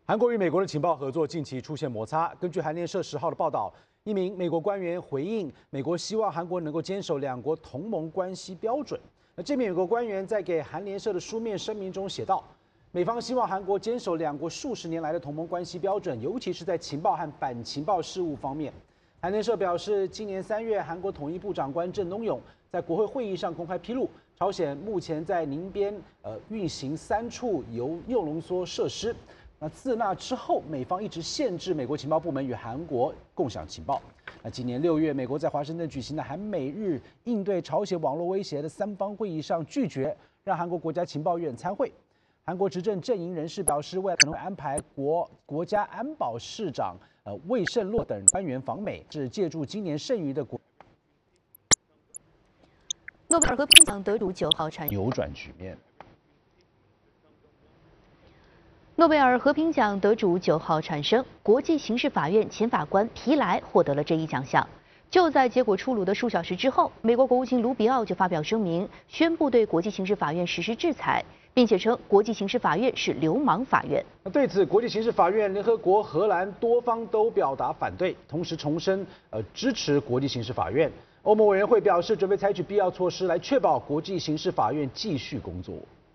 韩国与美国的情报合作近期出现摩擦。根据韩联社10号的报道，一名美国官员回应，美国希望韩国能够坚守两国同盟关系标准。这名美国官员在给韩联社的书面声明中写道，美方希望韩国坚守两国数十年来的同盟关系标准，尤其是在情报和反情报事务方面。韩联社表示，今年3月，韩国统一部长官郑东永在国会会议上公开披露，朝鲜目前在宁边运行3处铀浓缩设施。自那之后，美方一直限制美国情报部门与韩国共享情报。今年6月，美国在华盛顿举行的韩美日应对朝鲜网络威胁的3方会议上，拒绝让韩国国家情报院参会。韩国执政阵营人士表示，未来可能会安排国家安保市长魏胜洛等官员访美，是借助今年剩余的诺贝尔和平奖得主9号扭转局面。 诺贝尔和平奖得主9号产生，国际刑事法院前法官皮莱获得了这一奖项。就在结果出炉的数小时之后，美国国务卿卢比奥就发表声明，宣布对国际刑事法院实施制裁，并且称国际刑事法院是流氓法院。 对此，国际刑事法院、联合国、荷兰多方都表达反对，同时重申支持国际刑事法院。欧盟委员会表示，准备采取必要措施来确保国际刑事法院继续工作。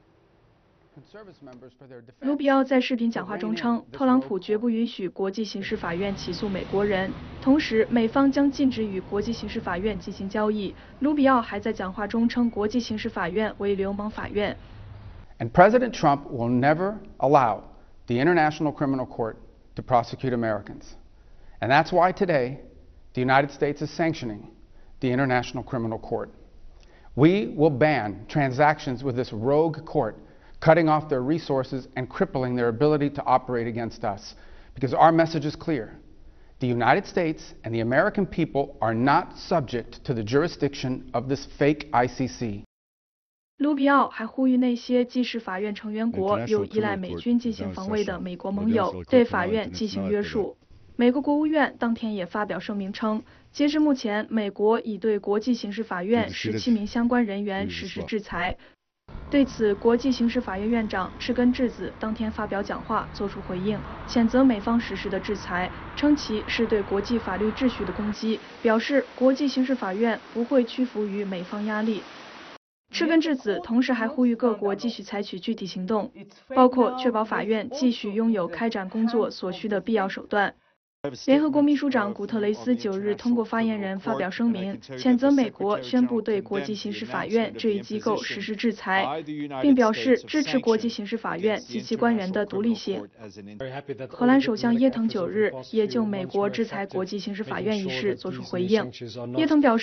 卢比奥在视频讲话中称，特朗普绝不允许国际刑事法院起诉美国人，同时美方将禁止与国际刑事法院进行交易。卢比奥还在讲话中称国际刑事法院为流氓法院。 And President Trump will never allow the International Criminal Court to prosecute Americans. And that's why today the United States is sanctioning the International Criminal Court. We will ban transactions with this rogue court, cutting off their resources and crippling their ability to operate against us. Because our message is clear. The United States and the American people are not subject to the jurisdiction of this fake ICC. 卢比奥还呼吁那些既是法院成员国又依赖美军进行防卫的美国盟友对法院进行约束。美国国务院当天也发表声明称，截至目前，美国已对国际刑事法院17名相关人员实施制裁。对此，国际刑事法院院长赤根智子当天发表讲话，作出回应，谴责美方实施的制裁，称其是对国际法律秩序的攻击，表示国际刑事法院不会屈服于美方压力。赤根智子同时还呼吁各国继续采取具体行动，包括确保法院继续拥有开展工作所需的必要手段。联合国秘书长古特雷斯9日通过发言人发表声明，谴责美国宣布对国际刑事法院这一机构实施制裁，并表示支持国际刑事法院及其官员的独立性。荷兰首相耶腾9日也就美国制裁国际刑事法院一事作出回应。耶腾表示，